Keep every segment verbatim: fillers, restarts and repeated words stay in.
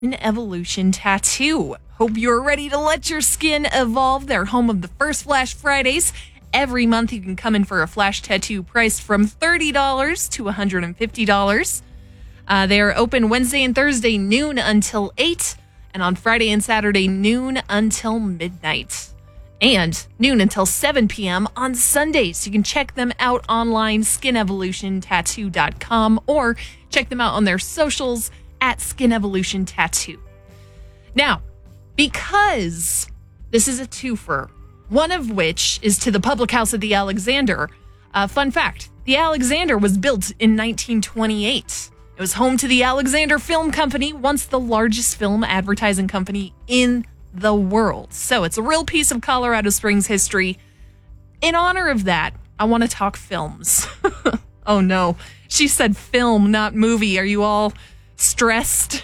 Skin Evolution Tattoo. Hope you're ready to let your skin evolve. They're home of the first Flash Fridays. Every month you can come in for a Flash tattoo priced from thirty dollars to one hundred fifty dollars. Uh, they are open Wednesday and Thursday noon until eight, and on Friday and Saturday noon until midnight, and noon until seven p.m. on Sundays. You can check them out online, skin evolution tattoo dot com, or check them out on their socials at Skin Evolution Tattoo. Now, because this is a twofer, one of which is to the Public House at the Alexander. Uh, fun fact, the Alexander was built in nineteen twenty-eight. It was home to the Alexander Film Company, once the largest film advertising company in the world. So it's a real piece of Colorado Springs history. In honor of that, I want to talk films. Oh no, she said film, not movie. Are you all stressed?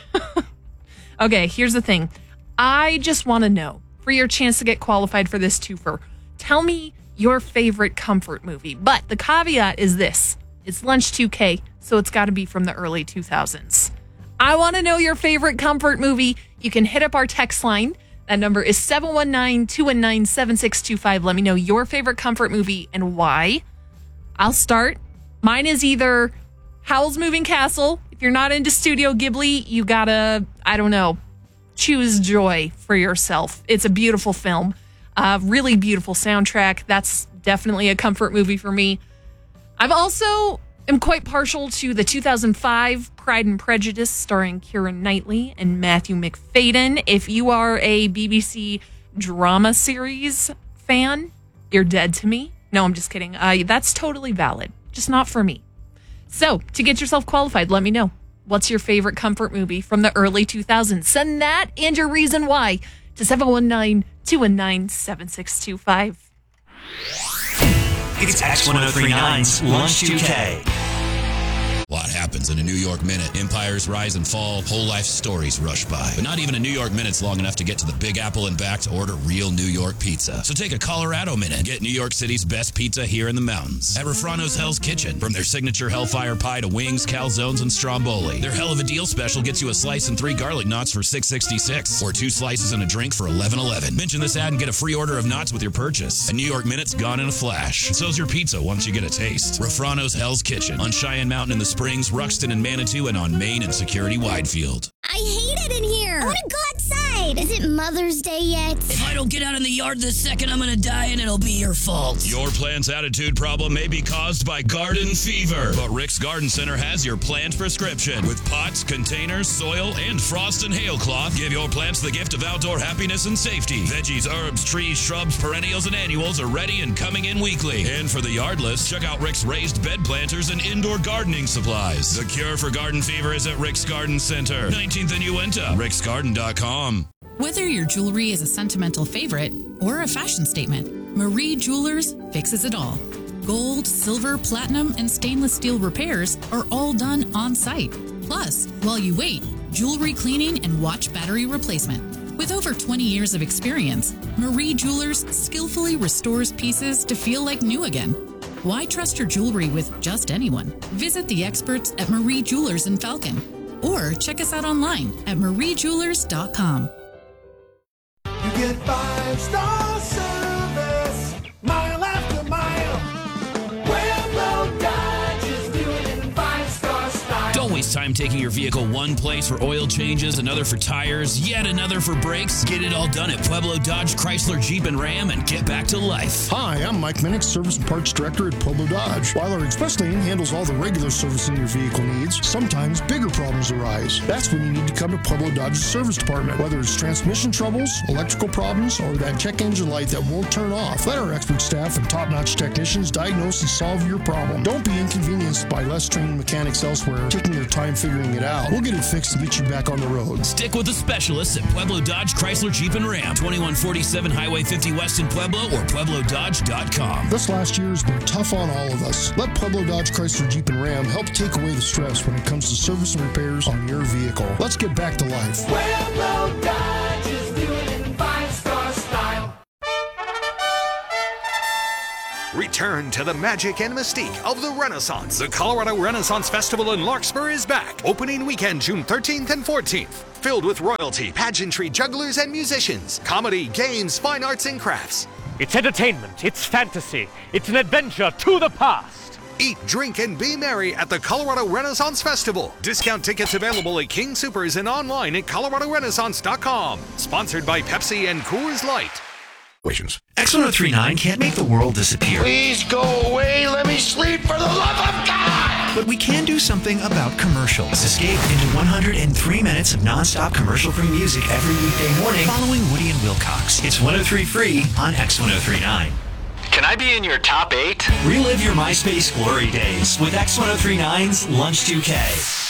Okay, here's the thing. I just want to know, for your chance to get qualified for this twofer, tell me your favorite comfort movie. But the caveat is this. It's Lunch two K, so it's got to be from the early two thousands. I want to know your favorite comfort movie. You can hit up our text line. That number is seven one nine, two one nine, seven six two five. Let me know your favorite comfort movie and why. I'll start. Mine is either Howl's Moving Castle. If you're not into Studio Ghibli, you gotta, I don't know, choose joy for yourself. It's a beautiful film. Uh, really beautiful soundtrack. That's definitely a comfort movie for me. I've also am quite partial to the two thousand five Pride and Prejudice starring Keira Knightley and Matthew McFadden. If you are a B B C drama series fan, you're dead to me. No, I'm just kidding. Uh, that's totally valid. Just not for me. So, to get yourself qualified, let me know. What's your favorite comfort movie from the early two thousands? Send that and your reason why to seven one nine, two one nine, seven six two five. It's X ten thirty-nine's Lunch two K. A lot happens in a New York minute. Empires rise and fall, whole life stories rush by. But not even a New York minute's long enough to get to the Big Apple and back to order real New York pizza. So take a Colorado minute. Get New York City's best pizza here in the mountains. At Refrano's Hell's Kitchen. From their signature Hellfire Pie to wings, calzones, and stromboli. Their Hell of a Deal special gets you a slice and three garlic knots for six sixty-six. Or two slices and a drink for eleven eleven. Mention this ad and get a free order of knots with your purchase. A New York minute's gone in a flash. So's your pizza once you get a taste. Refrano's Hell's Kitchen. On Cheyenne Mountain in the Springs, Ruxton and Manitou, and on Main and Security Widefield. I hate it in here. I want to go outside. Is it Mother's Day yet? If I don't get out in the yard this second, I'm going to die and it'll be your fault. Your plant's attitude problem may be caused by garden fever. But Rick's Garden Center has your plant prescription. With pots, containers, soil, and frost and hail cloth, give your plants the gift of outdoor happiness and safety. Veggies, herbs, trees, shrubs, perennials, and annuals are ready and coming in weekly. And for the yardless, check out Rick's raised bed planters and indoor gardening supplies. The cure for garden fever is at Rick's Garden Center, nineteenth and Uinta, ricks garden dot com. Whether your jewelry is a sentimental favorite or a fashion statement, Marie Jewelers fixes it all. Gold, silver, platinum, and stainless steel repairs are all done on site. Plus, while you wait, jewelry cleaning and watch battery replacement. With over twenty years of experience, Marie Jewelers skillfully restores pieces to feel like new again. Why trust your jewelry with just anyone? Visit the experts at Marie Jewelers in Falcon or check us out online at marie jewelers dot com. You get five-star service, mile after mile. Pueblo Dodge is doing it in five-star style. Don't waste time taking your vehicle one place for oil changes, another for tires, yet another for brakes. Get it all done at Pueblo Dodge, Chrysler, Jeep, and Ram and get back to life. Hi, I'm Mike Minnick, Service and Parts Director at Pueblo Dodge. While our express lane handles all the regular servicing your vehicle needs, sometimes bigger problems arise. That's when you need to come to Pueblo Dodge's service department. Whether it's transmission troubles, electrical problems, or that check engine light that won't turn off, let our expert staff and top-notch technicians diagnose and solve your problem. Don't be inconvenienced by less trained mechanics elsewhere taking your time figuring it out. We'll get it fixed and get you back on the road. Stick with the specialists at Pueblo Dodge, Chrysler, Jeep, and Ram. twenty-one forty-seven Highway fifty West in Pueblo or pueblo dodge dot com. This last year has been tough on all of us. Let Pueblo Dodge, Chrysler, Jeep, and Ram help take away the stress when it comes to service and repairs on your vehicle. Let's get back to life. Pueblo Dodge is doing it in five-star style. Return Return to the magic and mystique of the Renaissance. The Colorado Renaissance Festival in Larkspur is back. Opening weekend, June thirteenth and fourteenth. Filled with royalty, pageantry, jugglers, and musicians. Comedy, games, fine arts, and crafts. It's entertainment. It's fantasy. It's an adventure to the past. Eat, drink, and be merry at the Colorado Renaissance Festival. Discount tickets available at King Soopers and online at colorado renaissance dot com. Sponsored by Pepsi and Coors Light. X one oh three point nine can't make the world disappear. Please go away. Let me sleep for the love of God. But we can do something about commercials. Escape into one hundred three minutes of non-stop commercial-free music every weekday morning following Woody and Wilcox. It's one oh three free on X one oh three point nine. Can I be in your top eight? Relive your MySpace glory days with X one oh three point nine's Lunch two K.